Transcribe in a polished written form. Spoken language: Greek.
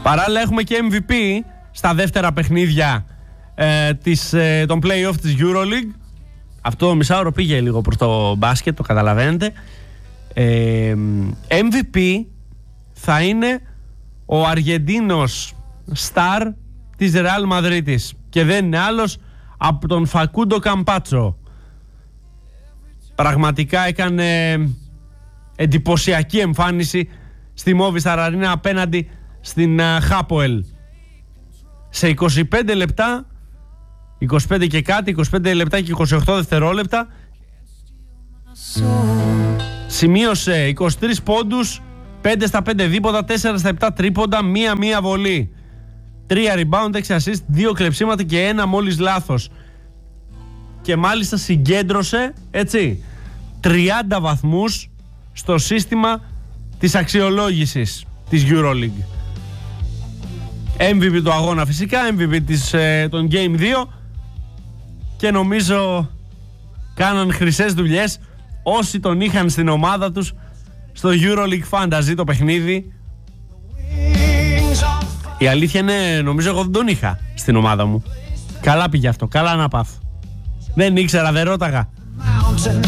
Παράλληλα έχουμε και MVP στα δεύτερα παιχνίδια των play-off της EuroLeague. Αυτό το μισάωρο πήγε λίγο προς το μπάσκετ, το καταλαβαίνετε. MVP θα είναι ο Αργεντίνος στάρ της Real Μαδρίτης και δεν είναι άλλος από τον Φακούντο Καμπάτσο. Πραγματικά έκανε εντυπωσιακή εμφάνιση στη Movistar Arena απέναντι στην Hapoel. Σε 25 λεπτά, 25 και κάτι, 25 λεπτά και 28 δευτερόλεπτα σημείωσε 23 πόντους, 5 στα 5 δίποτα, 4 στα 7 τρίποντα, μία βολή, 3 rebound, 6 assist, 2 κλεψίματα και 1 μόλις λάθος. Και μάλιστα συγκέντρωσε, έτσι, 30 βαθμούς στο σύστημα της αξιολόγησης της EuroLeague. MVP του αγώνα φυσικά, MVP των Game 2 και νομίζω κάναν χρυσές δουλειές όσοι τον είχαν στην ομάδα τους στο EuroLeague Fantasy το παιχνίδι. Η αλήθεια είναι, νομίζω εγώ δεν τον είχα στην ομάδα μου. Καλά πήγε αυτό, καλά να πάθω. Δεν ήξερα, δεν ρώταγα.